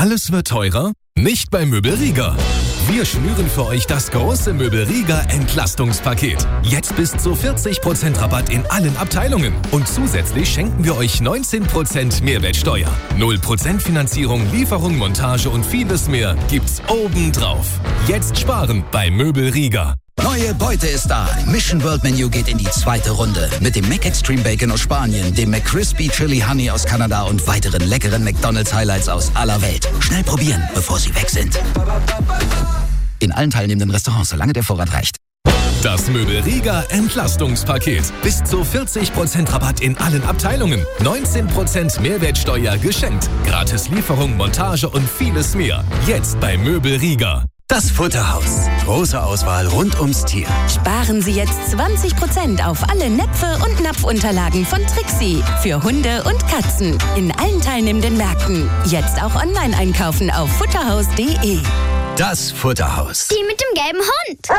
Alles wird teurer? Nicht bei Möbelriga. Wir schnüren für euch das große Möbelriga Entlastungspaket. Jetzt bis zu 40% Rabatt in allen Abteilungen. Und zusätzlich schenken wir euch 19% Mehrwertsteuer. 0% Finanzierung, Lieferung, Montage und vieles mehr gibt's obendrauf. Jetzt sparen bei Möbelriga. Neue Beute ist da. Mission World Menu geht in die zweite Runde. Mit dem McExtreme Bacon aus Spanien, dem McCrispy Chili Honey aus Kanada und weiteren leckeren McDonald's Highlights aus aller Welt. Schnell probieren, bevor sie weg sind. In allen teilnehmenden Restaurants, solange der Vorrat reicht. Das Möbelriga Entlastungspaket. Bis zu 40% Rabatt in allen Abteilungen. 19% Mehrwertsteuer geschenkt. Gratis Lieferung, Montage und vieles mehr. Jetzt bei Möbelriga. Das Futterhaus. Große Auswahl rund ums Tier. Sparen Sie jetzt 20% auf alle Näpfe und Napfunterlagen von Trixie. Für Hunde und Katzen. In allen teilnehmenden Märkten. Jetzt auch online einkaufen auf futterhaus.de. Das Futterhaus. Die mit dem gelben Hund.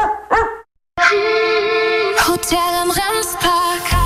Hotel am Ramspark.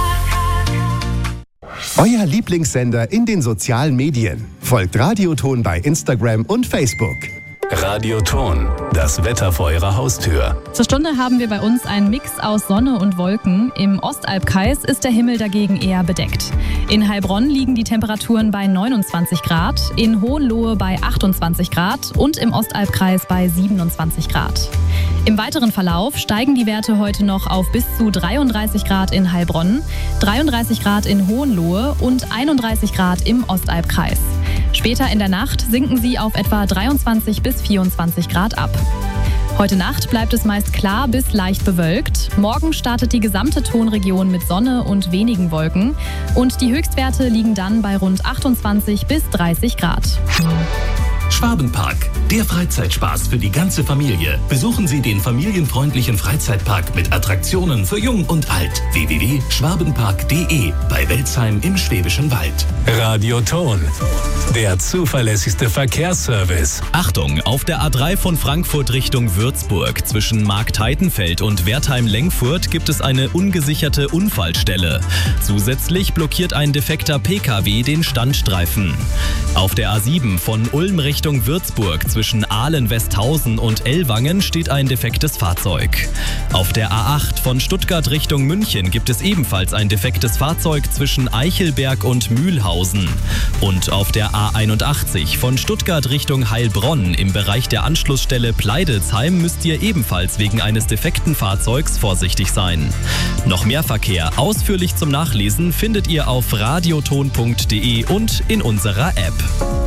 Euer Lieblingssender in den sozialen Medien. Folgt Radioton bei Instagram und Facebook. Radioton, das Wetter vor eurer Haustür. Zur Stunde haben wir bei uns einen Mix aus Sonne und Wolken. Im Ostalbkreis ist der Himmel dagegen eher bedeckt. In Heilbronn liegen die Temperaturen bei 29 Grad, in Hohenlohe bei 28 Grad und im Ostalbkreis bei 27 Grad. Im weiteren Verlauf steigen die Werte heute noch auf bis zu 33 Grad in Heilbronn, 33 Grad in Hohenlohe und 31 Grad im Ostalbkreis. Später in der Nacht sinken sie auf etwa 23 bis 24 Grad ab. Heute Nacht bleibt es meist klar bis leicht bewölkt. Morgen startet die gesamte Tonregion mit Sonne und wenigen Wolken. Und die Höchstwerte liegen dann bei rund 28 bis 30 Grad. Schwabenpark, der Freizeitspaß für die ganze Familie. Besuchen Sie den familienfreundlichen Freizeitpark mit Attraktionen für Jung und Alt. www.schwabenpark.de bei Welzheim im Schwäbischen Wald. Radioton, der zuverlässigste Verkehrsservice. Achtung, auf der A3 von Frankfurt Richtung Würzburg zwischen Marktheidenfeld und Wertheim-Lengfurt gibt es eine ungesicherte Unfallstelle. Zusätzlich blockiert ein defekter PKW den Standstreifen. Auf der A7 von Ulm Richtung Würzburg zwischen Ahlen-Westhausen und Ellwangen steht ein defektes Fahrzeug. Auf der A8 von Stuttgart Richtung München gibt es ebenfalls ein defektes Fahrzeug zwischen Eichelberg und Mühlhausen. Und auf der A81 von Stuttgart Richtung Heilbronn im Bereich der Anschlussstelle Pleidelsheim müsst ihr ebenfalls wegen eines defekten Fahrzeugs vorsichtig sein. Noch mehr Verkehr ausführlich zum Nachlesen findet ihr auf radioton.de und in unserer App.